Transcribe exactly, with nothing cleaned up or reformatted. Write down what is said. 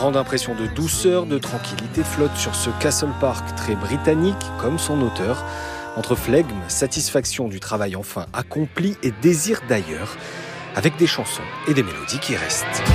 grande impression de douceur, de tranquillité flotte sur ce Castle Park très britannique, comme son auteur. Entre flegme, satisfaction du travail enfin accompli et désir d'ailleurs, avec des chansons et des mélodies qui restent.